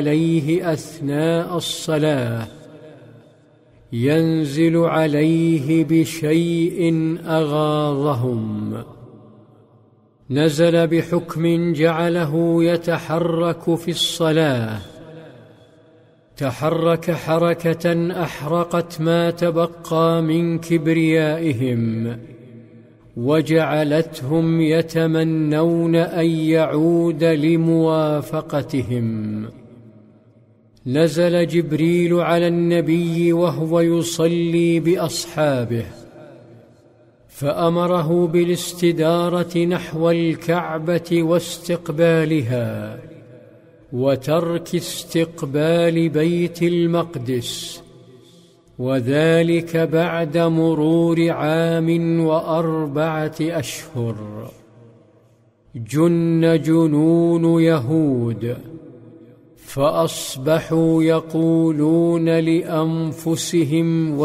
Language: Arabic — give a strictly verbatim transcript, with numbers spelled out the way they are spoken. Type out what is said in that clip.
عليه أثناء الصلاة ينزل عليه بشيء أغاظهم. نزل بحكم جعله يتحرك في الصلاة، تحرك حركة أحرقت ما تبقى من كبريائهم، وجعلتهم يتمنون أن يعود لموافقتهم. نزل جبريل على النبي وهو يصلي بأصحابه، فأمره بالاستدارة نحو الكعبة واستقبالها، وترك استقبال بيت المقدس، وذلك بعد مرور عام وأربعة أشهر. جن جنون يهود، فأصبحوا يقولون لأنفسهم